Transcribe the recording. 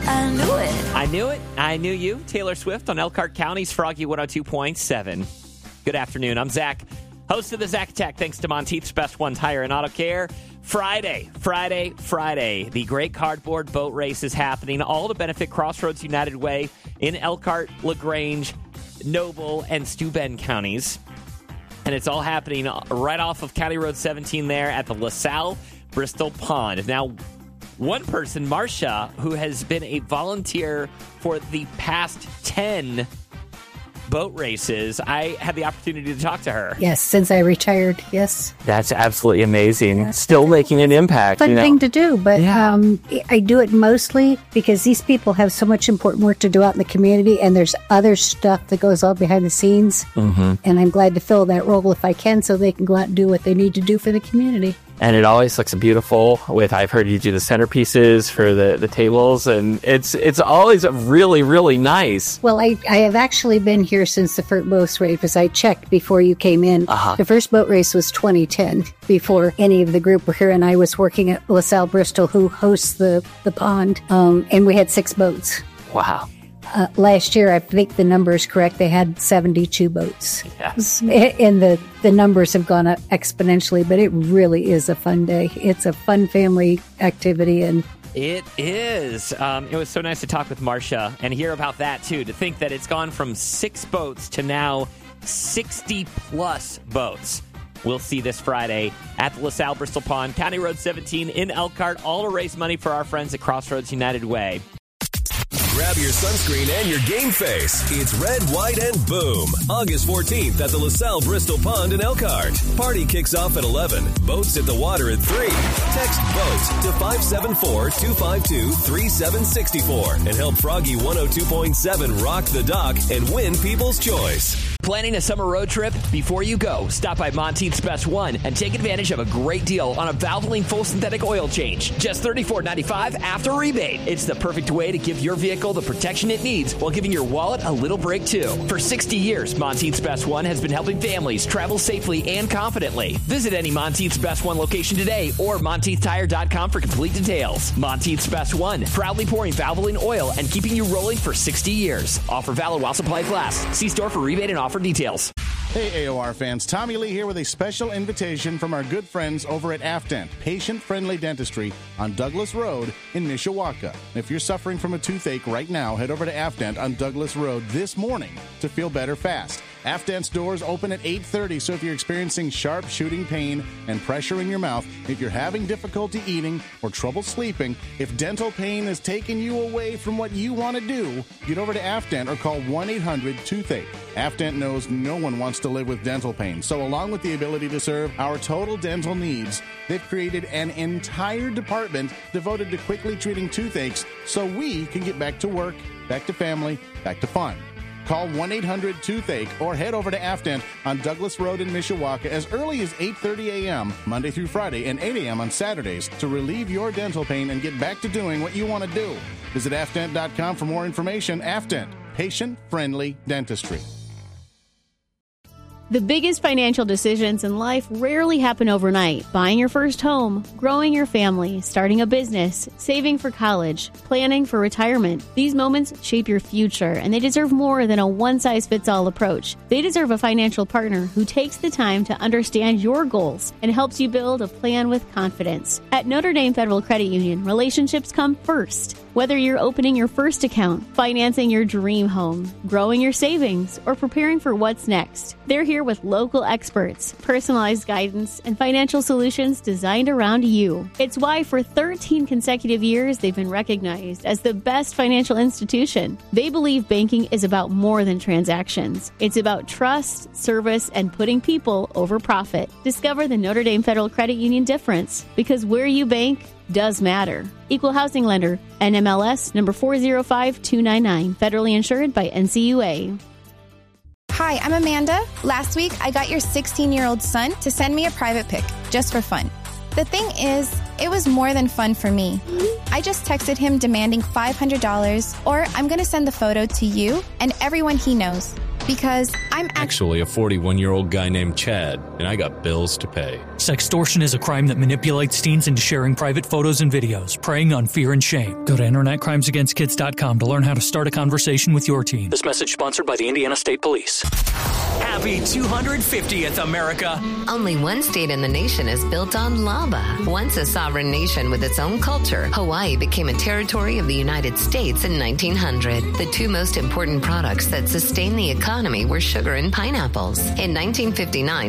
I knew it. I knew it. I knew you. Taylor Swift on Elkhart County's Froggy 102.7. Good afternoon. I'm Zach, host of the Zach Attack. Thanks to Monteith's Best One Tire and Auto Care. Friday. The Great Cardboard Boat Race is happening, all to benefit Crossroads United Way in Elkhart, LaGrange, Noble, and Steuben counties. And it's all happening right off of County Road 17 there at the LaSalle Bristol Pond. Now, one person, Marcia, who has been a volunteer for the past 10 boat races, I had the opportunity to talk to her. Yes, since I retired, yes. That's absolutely amazing. Yeah. Still making an impact. Fun thing to do, but I do it mostly because these people have so much important work to do out in the community, and there's other stuff that goes on behind the scenes. Mm-hmm. And I'm glad to fill that role if I can, so they can go out and do what they need to do for the community. And it always looks beautiful I've heard you do the centerpieces for the tables, and it's always really, really nice. Well, I have actually been here since the first boat race, because I checked before you came in. Uh-huh. The first boat race was 2010, before any of the group were here, and I was working at LaSalle Bristol, who hosts the pond, and we had 6 boats. Wow. Last year, I think the number is correct, they had 72 boats. Yes. And the numbers have gone up exponentially, but it really is a fun day. It's a fun family activity. And it is. It was so nice to talk with Marcia and hear about that, too. To think that it's gone from 6 boats to now 60-plus boats. We'll see this Friday at the LaSalle Bristol Pond, County Road 17 in Elkhart, all to raise money for our friends at Crossroads United Way. Grab your sunscreen and your game face. It's Red, White, and Boom. August 14th at the LaSalle Bristol Pond in Elkhart. Party kicks off at 11. Boats at the water at 3. Text BOAT to 574-252-3764 and help Froggy 102.7 rock the dock and win People's Choice. Planning a summer road trip? Before you go, stop by Monteith's Best One and take advantage of a great deal on a Valvoline full synthetic oil change. Just $34.95 after rebate. It's the perfect way to give your vehicle the protection it needs while giving your wallet a little break, too. For 60 years, Monteith's Best One has been helping families travel safely and confidently. Visit any Monteith's Best One location today or MonteithTire.com for complete details. Monteith's Best One, proudly pouring Valvoline oil and keeping you rolling for 60 years. Offer valid while supplies last. See store for rebate and offer details. Hey, AOR fans. Tommy Lee here with a special invitation from our good friends over at Afdent, patient-friendly dentistry on Douglas Road in Mishawaka. If you're suffering from a toothache right now, head over to Afdent on Douglas Road this morning to feel better fast. Afdent's doors open at 8:30, so if you're experiencing sharp shooting pain and pressure in your mouth, if you're having difficulty eating or trouble sleeping, if dental pain is taking you away from what you want to do, get over to Afdent or call 1-800-TOOTHACHE. Afdent knows no one wants to live with dental pain, so along with the ability to serve our total dental needs, they've created an entire department devoted to quickly treating toothaches so we can get back to work, back to family, back to fun. Call 1-800-TOOTHACHE or head over to Afdent on Douglas Road in Mishawaka as early as 8:30 a.m. Monday through Friday and 8 a.m. on Saturdays to relieve your dental pain and get back to doing what you want to do. Visit Afdent.com for more information. Afdent, patient-friendly dentistry. The biggest financial decisions in life rarely happen overnight. Buying your first home, growing your family, starting a business, saving for college, planning for retirement. These moments shape your future, and they deserve more than a one-size-fits-all approach. They deserve a financial partner who takes the time to understand your goals and helps you build a plan with confidence. At Notre Dame Federal Credit Union, relationships come first. Whether you're opening your first account, financing your dream home, growing your savings, or preparing for what's next, they're here with local experts, personalized guidance, and financial solutions designed around you. It's why for 13 consecutive years, they've been recognized as the best financial institution. They believe banking is about more than transactions. It's about trust, service, and putting people over profit. Discover the Notre Dame Federal Credit Union difference, because where you bank does matter. Equal housing lender, NMLS number 405299, federally insured by NCUA. Hi, I'm Amanda. Last week, I got your 16-year-old son to send me a private pic, just for fun. The thing is, it was more than fun for me. I just texted him demanding $500, or I'm going to send the photo to you and everyone he knows. because I'm actually a 41-year-old guy named Chad, and I got bills to pay. Sextortion is a crime that manipulates teens into sharing private photos and videos, preying on fear and shame. Go to InternetCrimesAgainstKids.com to learn how to start a conversation with your teen. This message sponsored by the Indiana State Police. Happy 250th, America. Only one state in the nation is built on lava. Once a sovereign nation with its own culture, Hawaii became a territory of the United States in 1900. The two most important products that sustained the economy were sugar and pineapples. In 1959,